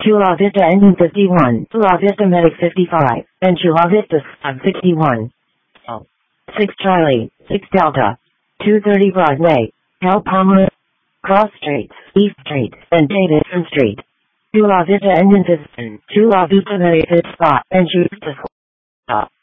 Chula Vista Engine 51, Chula Vista Medic 55, and Chula Vista Sub 61. 6 Charlie, 6 Delta, 230 Broadway, Cal Palmer, Cross Street, East Street, and Davidson Street. Chula Vista Engine 15, Chula Vista Medic 55, and Chula Vista.